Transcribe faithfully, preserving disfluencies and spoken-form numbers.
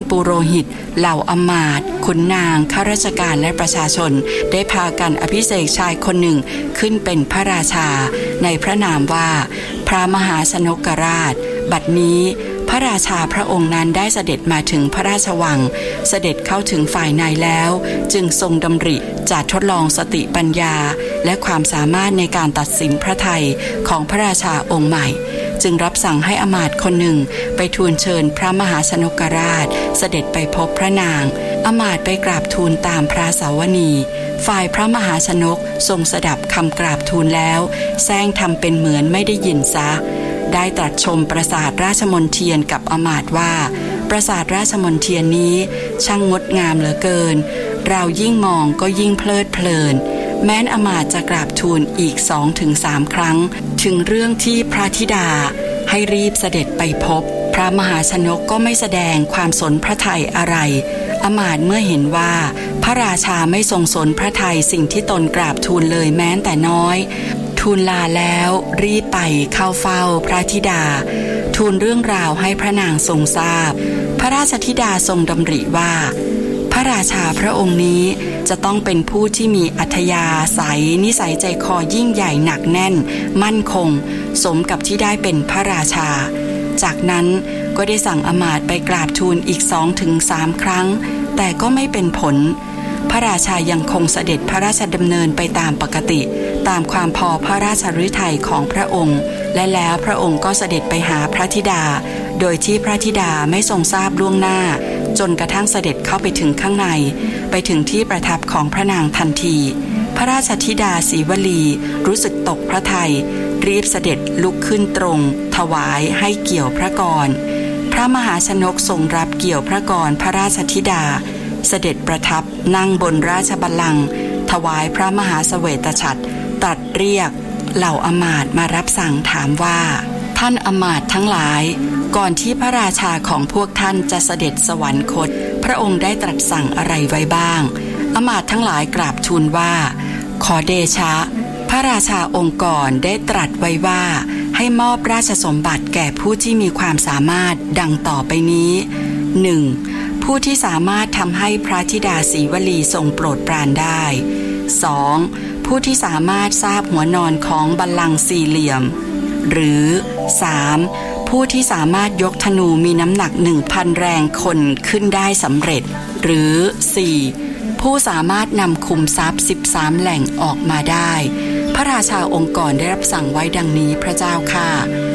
ปุโรหิตเหล่าอมาตย์ขุนนางข้าราชการและประชาชนได้พากันอภิเษกชายคนหนึ่งขึ้นเป็นพระราชาในพระนามว่าพระมหาชนกราชบัดนี้พระราชาพระองค์นั้นได้เสด็จมาถึงพระราชวังเสด็จเข้าถึงฝ่ายในแล้วจึงทรงดำริจะทดลองสติปัญญาและความสามารถในการตัดสินพระทัยของพระราชาองค์ใหม่จึงรับสั่งให้อมาตย์คนหนึ่งไปทูลเชิญพระมหาชนกราชเสด็จไปพบพระนางอมาตย์ไปกราบทูลตามพระสาวนีฝ่ายพระมหาชนกทรงสดับคำกราบทูลแล้วแซงทำเป็นเหมือนไม่ได้ยินซะได้ตรัสชมปราสาทราชมนเทียนกับอมาตย์ว่าปราสาทราชมนเทียนนี้ช่างงดงามเหลือเกินเรายิ่งมองก็ยิ่งเพลิดเพลินแม้นอมาตย์จะกราบทูลอีก สองถึงสาม ครั้งถึงเรื่องที่พระธิดาให้รีบเสด็จไปพบพระมหาชนกก็ไม่แสดงความสนพระทัยอะไรอมาตย์เมื่อเห็นว่าพระราชาไม่ทรงสนพระทัยสิ่งที่ตนกราบทูลเลยแม้แต่น้อยทูลลาแล้วรีบไปเข้าเฝ้าพระธิดาทูลเรื่องราวให้พระนางทรงทราบพระราชธิดาทรงดำริว่าพระราชาพระองค์นี้จะต้องเป็นผู้ที่มีอัธยาศัยนิสัยใจคอยิ่งใหญ่หนักแน่นมั่นคงสมกับที่ได้เป็นพระราชาจากนั้นก็ได้สั่งอมาตย์ไปกราบทูลอีก สองถึงสาม ครั้งแต่ก็ไม่เป็นผลพระราชายังคงเสด็จพระราชดำเนินไปตามปกติตามความพอพระราชฤทัยของพระองค์และแล้วพระองค์ก็เสด็จไปหาพระธิดาโดยที่พระธิดาไม่ทรงทราบล่วงหน้าจนกระทั่งเสด็จเข้าไปถึงข้างในไปถึงที่ประทับของพระนางทันทีพระราชธิดาศรีวลีรู้สึกตกพระทัยรีบเสด็จลุกขึ้นตรงถวายให้เกี่ยวพระกรพระมหาชนกทรงรับเกี่ยวพระกรพระราชธิดาเสด็จประทับนั่งบนราชบัลลังก์ถวายพระมหาเสวตฉัตรตรัสเรียกเหล่าอมาตย์มารับสั่งถามว่าท่านอมาตย์ทั้งหลายก่อนที่พระราชาของพวกท่านจะเสด็จสวรรคตพระองค์ได้ตรัสสั่งอะไรไว้บ้างอมาตย์ทั้งหลายกราบทูลว่าขอเดชะพระราชาองค์ก่อนได้ตรัสไว้ว่าให้มอบราชสมบัติแก่ผู้ที่มีความสามารถดังต่อไปนี้ หนึ่ง. ผู้ที่สามารถทำให้พระธิดาศรีวลีทรงโปรดปรานได้ สอง. ผู้ที่สามารถทราบหัวนอนของบัลลังก์สี่เหลี่ยมหรือ สาม. ผู้ที่สามารถยกธนูมีน้ำหนัก หนึ่งพัน แรงคนขึ้นได้สำเร็จหรือ สี่. ผู้สามารถนำคุมทรัพย์สิบสามแหล่งออกมาได้พระราชาองค์ก่อนได้รับสั่งไว้ดังนี้พระเจ้าค่ะ